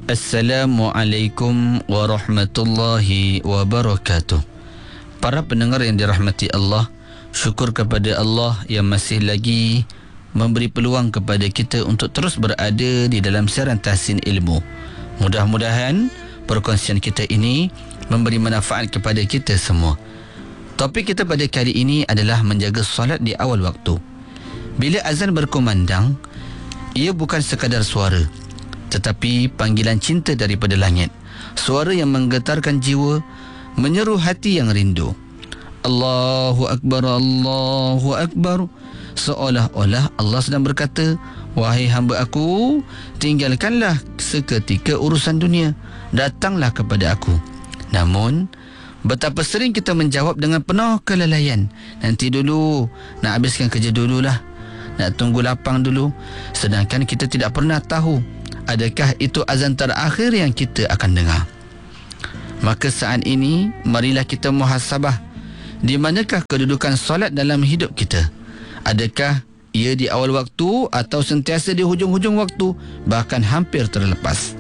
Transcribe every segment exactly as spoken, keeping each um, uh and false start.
Assalamualaikum warahmatullahi wabarakatuh. Para pendengar yang dirahmati Allah, syukur kepada Allah yang masih lagi memberi peluang kepada kita untuk terus berada di dalam siaran tahsin ilmu. Mudah-mudahan perkongsian kita ini memberi manfaat kepada kita semua. Topik kita pada kali ini adalah menjaga solat di awal waktu. Bila azan berkumandang, ia bukan sekadar suara, tetapi panggilan cinta daripada langit. Suara yang menggetarkan jiwa, menyeru hati yang rindu. Allahu Akbar, Allahu Akbar. Seolah-olah Allah sedang berkata, wahai hamba aku, tinggalkanlah seketika urusan dunia, datanglah kepada aku. Namun, betapa sering kita menjawab dengan penuh kelalaian. Nanti dulu, nak habiskan kerja dululah, nak tunggu lapang dulu. Sedangkan kita tidak pernah tahu adakah itu azan terakhir yang kita akan dengar. Maka saat ini, marilah kita muhasabah. Di manakah kedudukan solat dalam hidup kita? Adakah ia di awal waktu atau sentiasa di hujung-hujung waktu, bahkan hampir terlepas?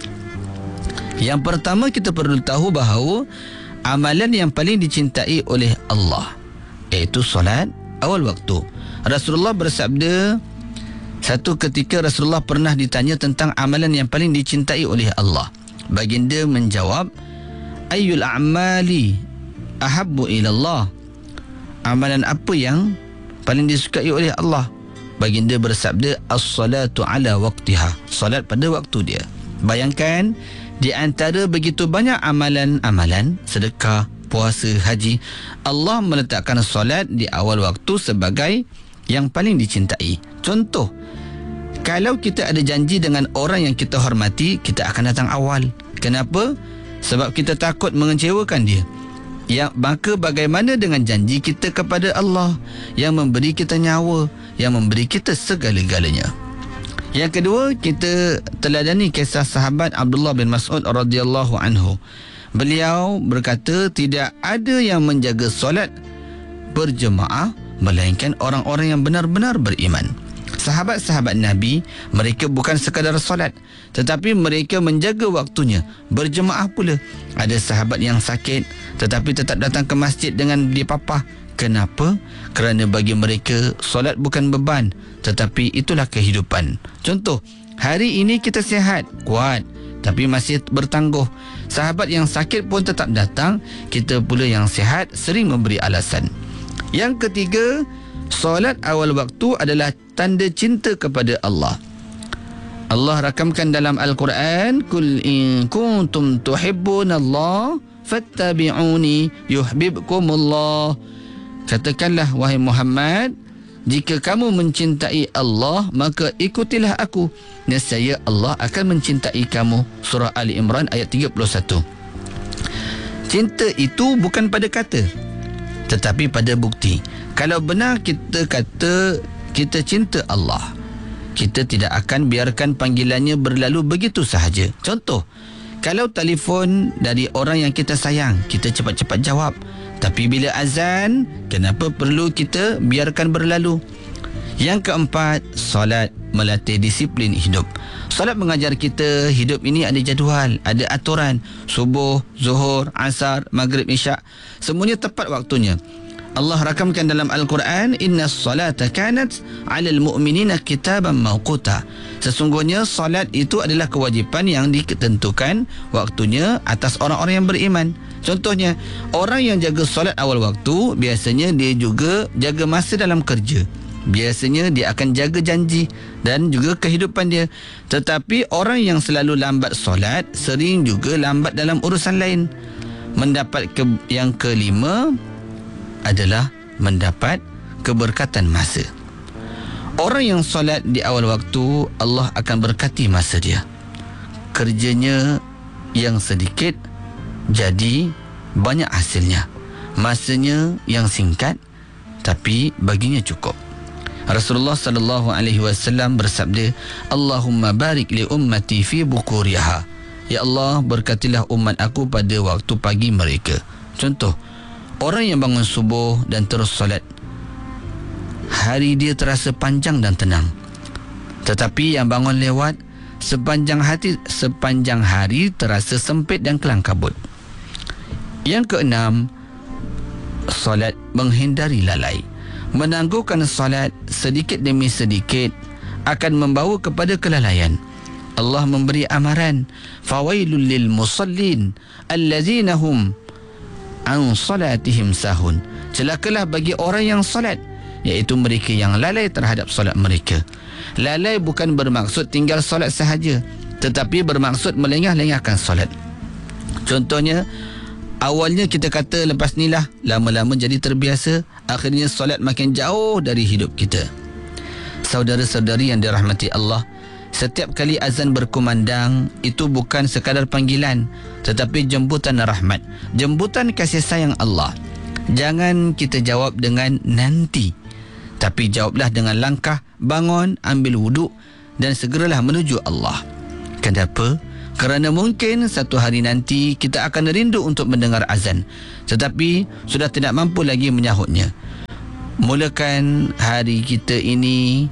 Yang pertama, kita perlu tahu bahawa amalan yang paling dicintai oleh Allah iaitu solat awal waktu. Rasulullah bersabda, satu ketika Rasulullah pernah ditanya tentang amalan yang paling dicintai oleh Allah. Baginda menjawab, ayyul a'mali ahabbu ilallah. Amalan apa yang paling disukai oleh Allah? Baginda bersabda, as-salatu ala waqtiha. Salat pada waktu dia. Bayangkan, di antara begitu banyak amalan-amalan, sedekah, puasa, haji, Allah meletakkan solat di awal waktu sebagai yang paling dicintai. Contoh, kalau kita ada janji dengan orang yang kita hormati, kita akan datang awal. Kenapa? Sebab kita takut mengecewakan dia. Ya, maka bagaimana dengan janji kita kepada Allah yang memberi kita nyawa, yang memberi kita segala-galanya? Yang kedua, kita teladani kisah sahabat Abdullah bin Mas'ud radhiyallahu anhu. Beliau berkata, tidak ada yang menjaga solat berjemaah melainkan orang-orang yang benar-benar beriman. Sahabat-sahabat Nabi, mereka bukan sekadar solat, tetapi mereka menjaga waktunya, berjemaah pula. Ada sahabat yang sakit tetapi tetap datang ke masjid dengan dipapah. Kenapa? Kerana bagi mereka solat bukan beban, tetapi itulah kehidupan. Contoh, hari ini kita sihat, kuat, tapi masih bertangguh. Sahabat yang sakit pun tetap datang, kita pula yang sihat sering memberi alasan. Yang ketiga, solat awal waktu adalah tanda cinta kepada Allah. Allah rakamkan dalam Al-Quran, Kul in kuntum tuhibbunallah fattabi'uni yuhibbukumullah. Katakanlah, wahai Muhammad, jika kamu mencintai Allah, maka ikutilah aku, nescaya Allah akan mencintai kamu. Surah Ali Imran ayat tiga puluh satu. Cinta itu bukan pada kata, tetapi pada bukti. Kalau benar kita kata kita cinta Allah, kita tidak akan biarkan panggilannya berlalu begitu sahaja. Contoh, kalau telefon dari orang yang kita sayang, kita cepat-cepat jawab. Tapi bila azan, kenapa perlu kita biarkan berlalu? Yang keempat, solat melatih disiplin hidup. Solat mengajar kita hidup ini ada jadual, ada aturan. Subuh, zuhur, asar, maghrib, isyak, semuanya tepat waktunya. Allah rakamkan dalam Al-Quran, Inna salata kanat alal mu'minina kitaban mawquta. Sesungguhnya salat itu adalah kewajipan yang ditentukan waktunya atas orang-orang yang beriman. Contohnya, orang yang jaga salat awal waktu, biasanya dia juga jaga masa dalam kerja. Biasanya dia akan jaga janji dan juga kehidupan dia. Tetapi orang yang selalu lambat solat, sering juga lambat dalam urusan lain. Mendapat ke, yang kelima adalah mendapat keberkatan masa. Orang yang solat di awal waktu, Allah akan berkati masa dia. Kerjanya yang sedikit jadi banyak hasilnya. Masanya yang singkat tapi baginya cukup. Rasulullah sallallahu alaihi wasallam bersabda, Allahumma barik li ummati fi bukuriha. Ya Allah, berkatilah umat aku pada waktu pagi mereka. Contoh, orang yang bangun subuh dan terus solat, hari dia terasa panjang dan tenang. Tetapi yang bangun lewat, sepanjang hati sepanjang hari terasa sempit dan kelang kabut. Yang keenam, solat menghindari lalai. Menangguhkan solat sedikit demi sedikit akan membawa kepada kelalaian. Allah memberi amaran, fawailul lil musallin allazina hum an salatihim sahun. Celakalah bagi orang yang solat, iaitu mereka yang lalai terhadap solat mereka. Lalai bukan bermaksud tinggal solat sahaja, tetapi bermaksud melengah-lengahkan solat. Contohnya, awalnya kita kata lepas ni lah, lama-lama jadi terbiasa, akhirnya solat makin jauh dari hidup kita. Saudara-saudari yang dirahmati Allah, setiap kali azan berkumandang, itu bukan sekadar panggilan, tetapi jemputan rahmat, jemputan kasih sayang Allah. Jangan kita jawab dengan nanti, tapi jawablah dengan langkah, bangun, ambil wuduk dan segeralah menuju Allah. Kenapa? Kerana mungkin satu hari nanti kita akan rindu untuk mendengar azan, tetapi sudah tidak mampu lagi menyahutnya. Mulakan hari kita ini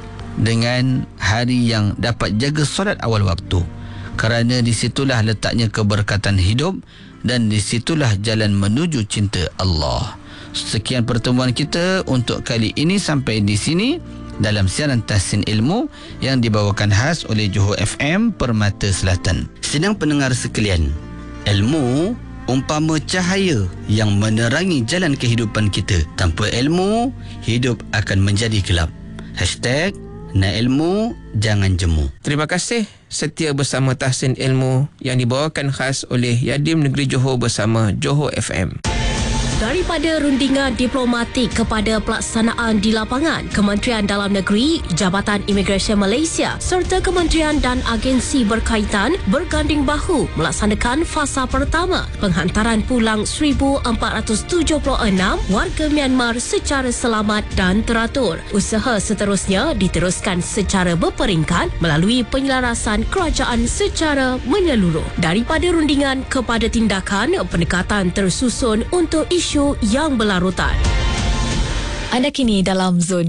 dengan hari yang dapat jaga solat awal waktu, kerana disitulah letaknya keberkatan hidup dan disitulah jalan menuju cinta Allah. Sekian pertemuan kita untuk kali ini, sampai di sini dalam siaran Tahsin Ilmu yang dibawakan khas oleh Johor F M Permata Selatan. Sidang pendengar sekalian, ilmu umpama cahaya yang menerangi jalan kehidupan kita. Tanpa ilmu, hidup akan menjadi gelap. Hashtag nak ilmu, jangan jemu. Terima kasih setia bersama Tahsin Ilmu yang dibawakan khas oleh Yadim Negeri Johor bersama Johor F M. Daripada rundingan diplomatik kepada pelaksanaan di lapangan, Kementerian Dalam Negeri, Jabatan Imigresen Malaysia serta kementerian dan agensi berkaitan berganding bahu melaksanakan fasa pertama penghantaran pulang seribu empat ratus tujuh puluh enam warga Myanmar secara selamat dan teratur. Usaha seterusnya diteruskan secara berperingkat melalui penyelarasan kerajaan secara menyeluruh. Daripada rundingan kepada tindakan, pendekatan tersusun untuk isu yang berlarutan. Anda kini dalam zon